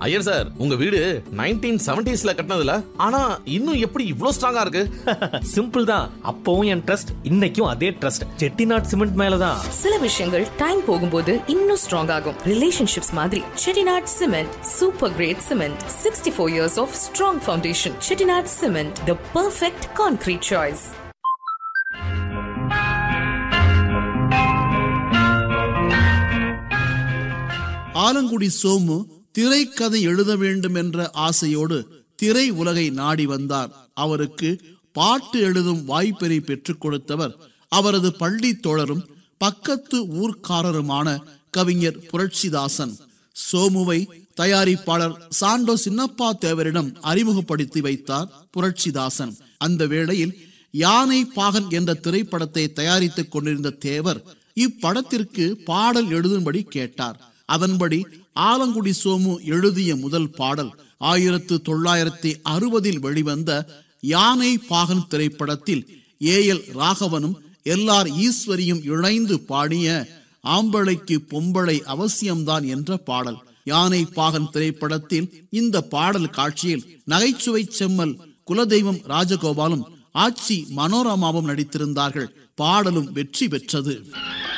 Iyer sir, உங்க வீடு 1970s கட்டினதுல, ஆனா இன்னும் எப்படி இவ்ளோ ஸ்ட்ராங்கா இருக்கு? சிம்பிள் தான். அப்பவும் என் ட்ரஸ்ட், இன்னைக்கும் அதே ட்ரஸ்ட். செட்டிநாட் சிமெண்ட் மேலதான். சில விஷயங்கள் டைம் போகும்போது இன்னும் ஸ்ட்ராங் ஆகும். ரிலேஷன்ஷிப்ஸ் மாதிரி Chettinad cement super great cement. 64 years of strong foundation. Chettinad Cement, the perfect concrete choice. Alangudi Somu திரைக்கதை எழுத வேண்டும் என்ற ஆசையோடு திரை உலகை நாடி வந்தார். அவருக்கு பாட்டு எழுதும் வாய்ப்பினை பெற்றுக் கொடுத்தவர் அவரது பள்ளி தோழரும் பக்கத்து ஊர்க்காரருமான கவிஞர் புரட்சிதாசன். சோமுவை தயாரிப்பாளர் சாண்டோ சின்னப்பா தேவரிடம் அறிமுகப்படுத்தி வைத்தார் புரட்சிதாசன். அந்த வேளையில் யானை பாகன் என்ற திரைப்படத்தை தயாரித்துக் கொண்டிருந்த தேவர் இப்படத்திற்கு பாடல் எழுதும்படி கேட்டார். அதன்படி ஆலங்குடி சோமு எழுதிய முதல் பாடல் 1960 வெளிவந்த யானை பாகன் திரைப்படத்தில் ஏஎல் ராகவனும் எல்ஆர் ஈஸ்வரியும் இணைந்து பாடிய ஆம்பளைக்கு பொம்பளை அவசியம்தான் என்ற பாடல். யானை பாகன் திரைப்படத்தில் இந்த பாடல் காட்சியில் நகைச்சுவை செம்மல் குலதெய்வம் ராஜகோபாலும் ஆச்சி மனோரமாவும் நடித்திருந்தார்கள். பாடலும் வெற்றி பெற்றது.